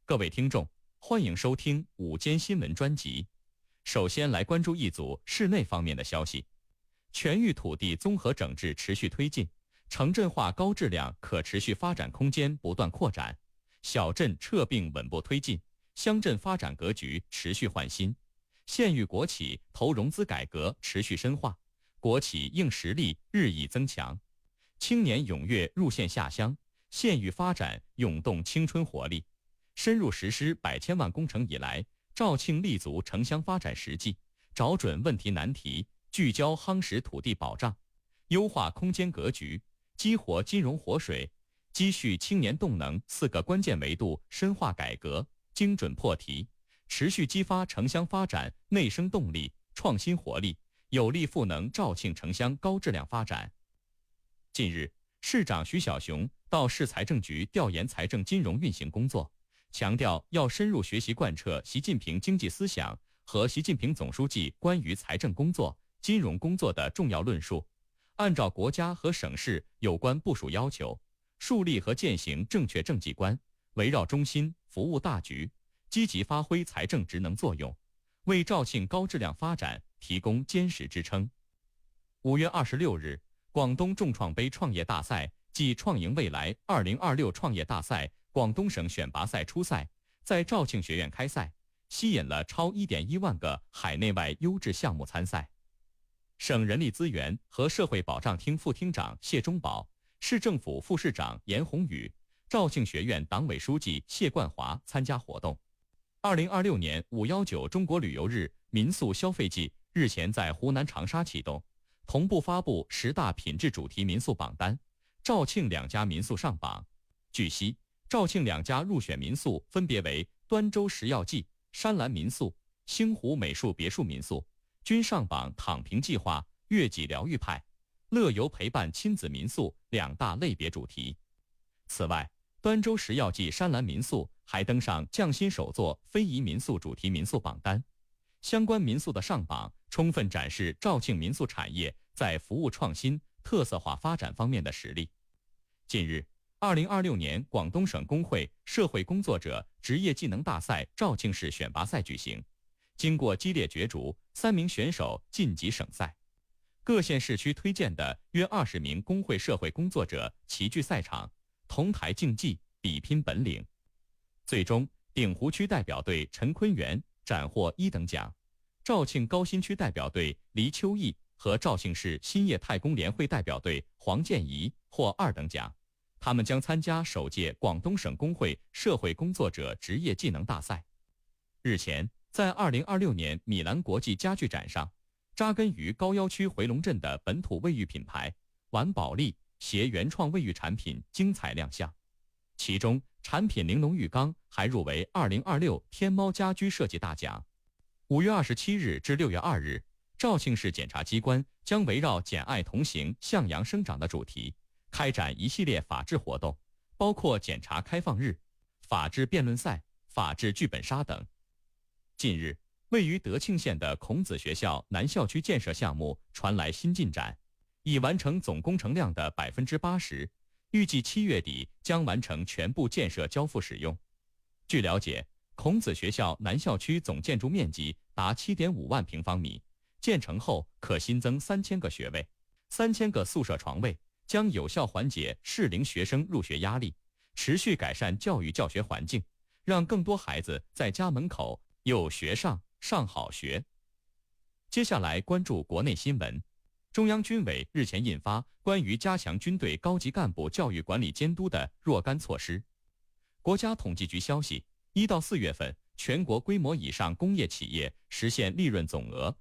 各位听众，欢迎收听午间新闻专辑。首先来关注一组市内方面的消息。全域土地综合整治持续推进，城镇化高质量可持续发展空间不断扩展，小镇撤并稳步推进，乡镇发展格局持续焕新，县域国企投融资改革持续深化，国企硬实力日益增强，青年踊跃入县下乡，县域发展涌动青春活力。深入实施100千万工程以来，肇庆立足城乡发展实际，找准问题难题，聚焦夯实土地保障，优化空间格局，激活金融活水，积蓄青年动能4个关键维度深化改革，精准破题，持续激发城乡发展内生动力、创新活力，有力赋能肇庆城乡高质量发展。近日，市长徐小雄到市财政局调研财政金融运行工作，强调要深入学习贯彻习近平经济思想和习近平总书记关于财政工作、金融工作的重要论述，按照国家和省市有关部署要求，树立和践行正确政绩观，围绕中心服务大局，积极发挥财政职能作用，为肇庆高质量发展提供坚实支撑。5月26日，广东众创杯创业大赛暨创赢未来2026创业大赛广东省选拔赛初赛在肇庆学院开赛，吸引了超1.1万个海内外优质项目参赛。省人力资源和社会保障厅副厅长谢忠宝、市政府副市长严宏宇、肇庆学院党委书记谢冠华参加活动。2026年519中国旅游日民宿消费季日前在湖南长沙启动，同步发布10大品质主题民宿榜单，肇庆2家民宿上榜。据悉，肇庆2家入选民宿分别为端州食药记、山蓝民宿、星湖美术别墅民宿，均上榜躺平计划、悦己疗愈派、乐游陪伴亲子民宿2大类别主题。此外，端州食药记山蓝民宿还登上匠心首座非遗民宿主题民宿榜单。相关民宿的上榜，充分展示肇庆民宿产业在服务创新、特色化发展方面的实力。近日，2026年广东省工会社会工作者职业技能大赛肇庆市选拔赛举行，经过激烈角逐，3名选手晋级省赛。各县市区推荐的约20名工会社会工作者齐聚赛场，同台竞技，比拼本领。最终，鼎湖区代表队陈坤元斩获1等奖，肇庆高新区代表队黎秋义和肇庆市兴业太工联会代表队黄建怡获2等奖。他们将参加首届广东省工会社会工作者职业技能大赛。日前，在2026年米兰国际家具展上，扎根于高要区回龙镇的本土卫浴品牌玩保利携原创卫浴产品精彩亮相，其中产品玲珑浴缸还入围2026天猫家居设计大奖。5月27日至6月2日，肇庆市检察机关将围绕简爱同行向阳生长的主题，开展一系列法治活动，包括检察开放日、法治辩论赛、法治剧本杀等。近日，位于德庆县的孔子学校南校区建设项目传来新进展，已完成总工程量的80%，预计7月底将完成全部建设交付使用。据了解，孔子学校南校区总建筑面积达7.5万平方米，建成后可新增3000个学位、3000个宿舍床位，将有效缓解适龄学生入学压力，持续改善教育教学环境，让更多孩子在家门口有学上，上好学。接下来关注国内新闻。中央军委日前印发关于加强军队高级干部教育管理监督的若干措施。国家统计局消息，1到4月份，全国规模以上工业企业实现利润总额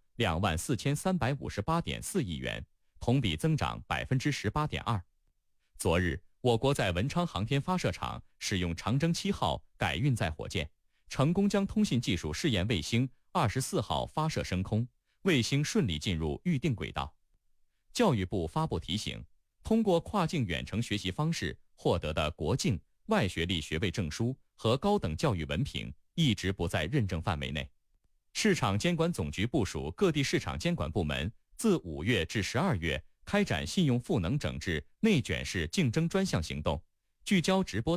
24358.4亿元，同比增长18.2%。昨日，我国在文昌航天发射场使用长征7号改运载火箭，成功将通信技术试验卫星24号发射升空，卫星顺利进入预定轨道。教育部发布提醒，通过跨境远程学习方式获得的国境外学历学位证书和高等教育文凭一直不在认证范围内。市场监管总局部署各地市场监管部门自5月至12月开展信用赋能整治内卷式竞争专项行动，聚焦直播